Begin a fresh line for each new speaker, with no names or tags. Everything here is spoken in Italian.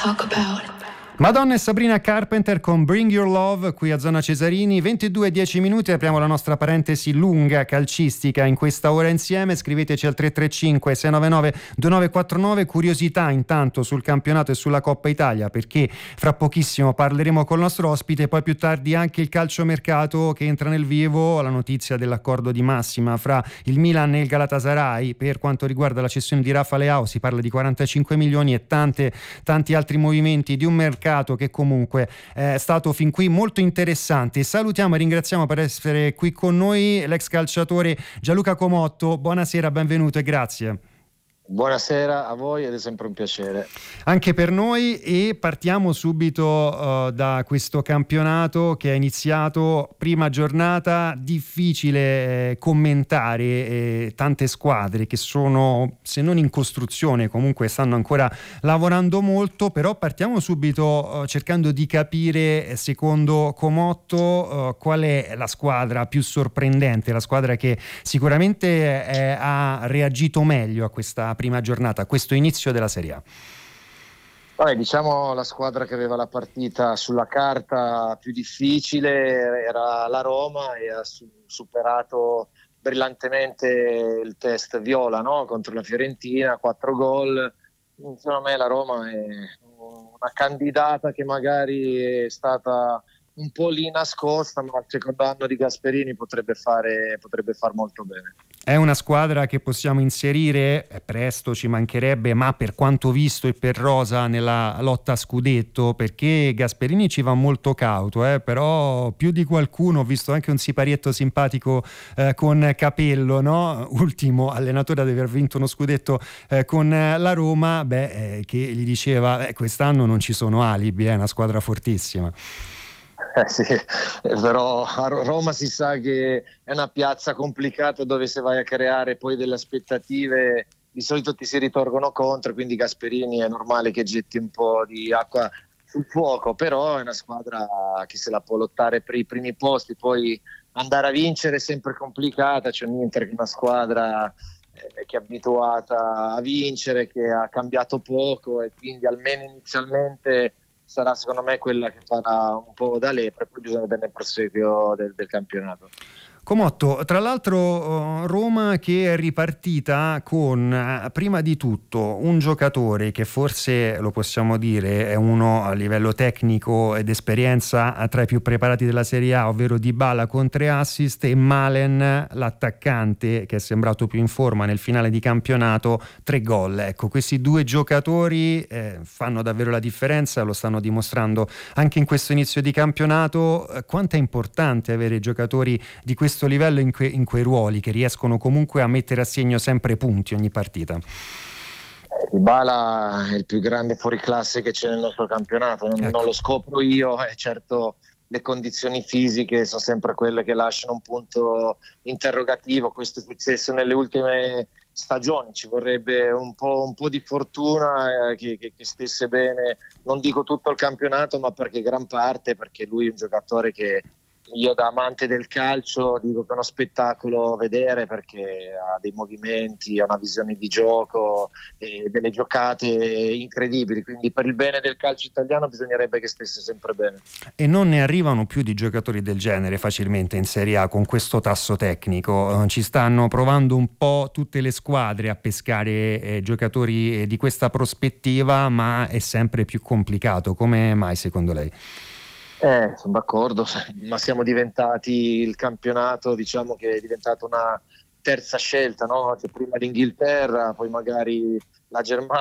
talk about.
Madonna e Sabrina Carpenter con Bring Your Love qui a Zona Cesarini. 22:10 minuti, apriamo la nostra parentesi lunga calcistica in questa ora insieme. Scriveteci al 335 699 2949. Curiosità intanto sul campionato e sulla Coppa Italia, perché fra pochissimo parleremo col nostro ospite, poi più tardi anche il calciomercato che entra nel vivo, la notizia dell'accordo di massima fra il Milan e il Galatasaray per quanto riguarda la cessione di Rafa Leao. Si parla di 45 milioni e tanti altri movimenti di un mercato che comunque è stato fin qui molto interessante. Salutiamo e ringraziamo per essere qui con noi l'ex calciatore Gianluca Comotto. Buonasera, benvenuto e grazie.
Buonasera a voi ed è sempre un piacere.
Anche per noi, e partiamo subito da questo campionato che è iniziato, prima giornata, difficile commentare tante squadre che sono, se non in costruzione, comunque stanno ancora lavorando molto, però partiamo subito cercando di capire, secondo Comotto, qual è la squadra più sorprendente, la squadra che sicuramente ha reagito meglio a questa prima giornata, a questo inizio della Serie A.
Diciamo la squadra che aveva la partita sulla carta più difficile era la Roma e ha superato brillantemente il test viola, no? Contro la Fiorentina, 4 gol. Secondo me la Roma è una candidata che magari è stata un po' lì nascosta, ma al secondo anno di Gasperini potrebbe far molto bene.
È una squadra che possiamo inserire, presto ci mancherebbe, ma per quanto visto e per rosa nella lotta a scudetto, perché Gasperini ci va molto cauto, però più di qualcuno, ho visto anche un siparietto simpatico con Capello, no? Ultimo allenatore ad aver vinto uno scudetto con la Roma, che gli diceva quest'anno non ci sono alibi, è una squadra fortissima.
Sì, però a Roma si sa che è una piazza complicata dove se vai a creare poi delle aspettative di solito ti si ritorgono contro, quindi Gasperini è normale che getti un po' di acqua sul fuoco, però è una squadra che se la può lottare per i primi posti, poi andare a vincere è sempre complicata. C'è l'Inter che è una squadra che è abituata a vincere, che ha cambiato poco e quindi almeno inizialmente sarà secondo me quella che farà un po' da lepre, poi bisogna vedere nel proseguio del campionato.
Comotto, tra l'altro Roma che è ripartita con prima di tutto un giocatore che forse lo possiamo dire è uno a livello tecnico ed esperienza tra i più preparati della Serie A, ovvero Dybala con 3 assist, e Malen, l'attaccante che è sembrato più in forma nel finale di campionato, 3 gol. Ecco, questi 2 giocatori fanno davvero la differenza, lo stanno dimostrando anche in questo inizio di campionato. Quanto è importante avere giocatori di questo livello in quei ruoli che riescono comunque a mettere a segno sempre punti ogni partita.
Dybala è il più grande fuoriclasse che c'è nel nostro campionato, non lo scopro io, certo le condizioni fisiche sono sempre quelle che lasciano un punto interrogativo. Questo è successo nelle ultime stagioni, ci vorrebbe un po' di fortuna che stesse bene, non dico tutto il campionato, ma perché gran parte, perché lui è un giocatore che io da amante del calcio dico che è uno spettacolo vedere, perché ha dei movimenti, ha una visione di gioco e delle giocate incredibili, quindi per il bene del calcio italiano bisognerebbe che stesse sempre bene.
E non ne arrivano più di giocatori del genere facilmente in Serie A con questo tasso tecnico. Ci stanno provando un po' tutte le squadre a pescare giocatori di questa prospettiva, ma è sempre più complicato. Come mai secondo lei?
Sono d'accordo, ma siamo diventati il campionato, diciamo che è diventata una terza scelta, no? Cioè, prima l'Inghilterra, poi magari la Germania,